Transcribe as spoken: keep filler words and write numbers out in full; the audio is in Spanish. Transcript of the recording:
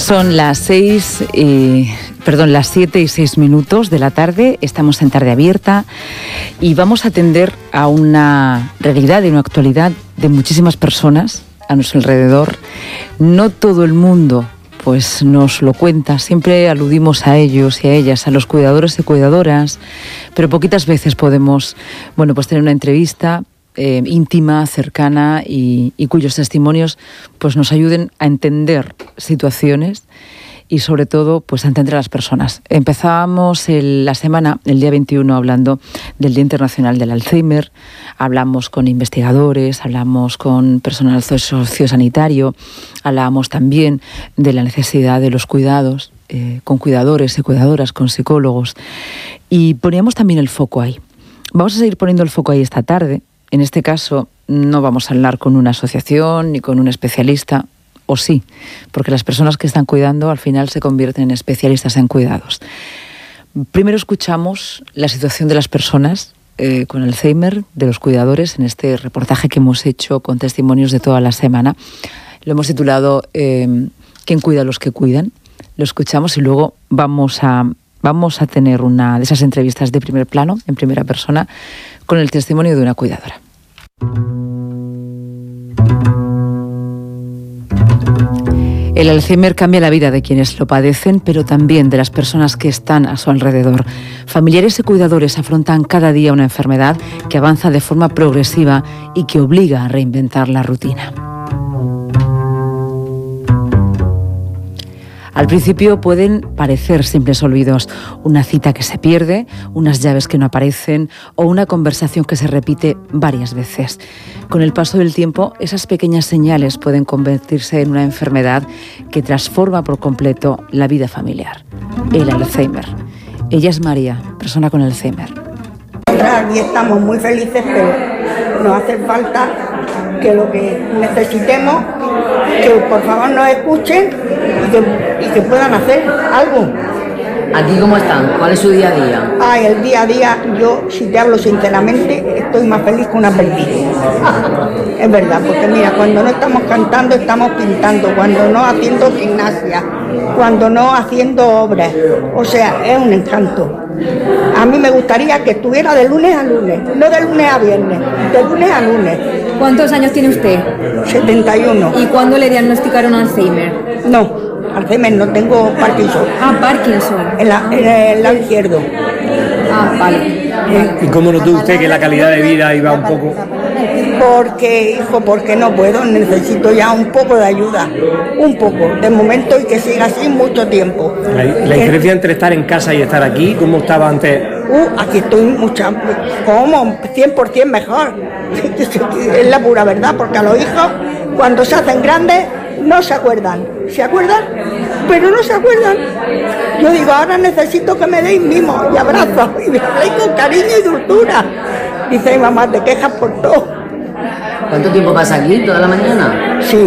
Son las seis, y, perdón, las siete y seis minutos de la tarde. Estamos en Tarde Abierta y vamos a atender a una realidad y una actualidad de muchísimas personas a nuestro alrededor. No todo el mundo pues nos lo cuenta, siempre aludimos a ellos y a ellas, a los cuidadores y cuidadoras, pero poquitas veces podemos, bueno, pues tener una entrevista eh, íntima, cercana y, y cuyos testimonios pues nos ayuden a entender situaciones y sobre todo pues a entender a las personas. Empezamos el, la semana, el día veintiuno, hablando del Día Internacional del Alzheimer. Hablamos con investigadores, hablamos con personal sociosanitario, hablamos también de la necesidad de los cuidados, eh, con cuidadores y cuidadoras, con psicólogos, y poníamos también el foco ahí. Vamos a seguir poniendo el foco ahí esta tarde. En este caso no vamos a hablar con una asociación ni con un especialista, o sí, porque las personas que están cuidando al final se convierten en especialistas en cuidados. Primero escuchamos la situación de las personas eh, con Alzheimer, de los cuidadores, en este reportaje que hemos hecho con testimonios de toda la semana. Lo hemos titulado eh, ¿Quién cuida a los que cuidan? Lo escuchamos y luego vamos a, vamos a tener una de esas entrevistas de primer plano, en primera persona, con el testimonio de una cuidadora. El Alzheimer cambia la vida de quienes lo padecen, pero también de las personas que están a su alrededor. Familiares y cuidadores afrontan cada día una enfermedad que avanza de forma progresiva y que obliga a reinventar la rutina. Al principio pueden parecer simples olvidos, una cita que se pierde, unas llaves que no aparecen o una conversación que se repite varias veces. Con el paso del tiempo, esas pequeñas señales pueden convertirse en una enfermedad que transforma por completo la vida familiar, el Alzheimer. Ella es María, persona con Alzheimer. Aquí estamos muy felices, pero nos hace falta que lo que necesitemos, que por favor nos escuchen y que, y que puedan hacer algo. ¿Aquí cómo están? ¿Cuál es su día a día? Ay, el día a día, yo, si te hablo sinceramente, estoy más feliz que una perdida. Es verdad, porque mira, cuando no estamos cantando, estamos pintando, cuando no haciendo gimnasia, cuando no haciendo obras. O sea, es un encanto. A mí me gustaría que estuviera de lunes a lunes, no de lunes a viernes, de lunes a lunes. ¿Cuántos años tiene usted? setenta y uno. ¿Y cuándo le diagnosticaron Alzheimer? No, Alzheimer no, tengo Parkinson. Ah, Parkinson. En, la, en el lado izquierdo. Ah, vale. ¿Y cómo notó usted que la calidad de vida iba un poco? Porque, hijo, porque no puedo, necesito ya un poco de ayuda, un poco, de momento, y que siga así mucho tiempo. La, la diferencia entre estar en casa y estar aquí, ¿cómo estaba antes? Uh, aquí estoy mucha, ¿cómo? cien por ciento mejor, es la pura verdad, porque a los hijos, cuando se hacen grandes, no se acuerdan, se acuerdan, pero no se acuerdan. Yo digo, ahora necesito que me deis mimos y abrazos, y me habléis con cariño y dulzura. Dice mi mamá, te quejas por todo. ¿Cuánto tiempo pasa aquí? ¿Toda la mañana? Sí.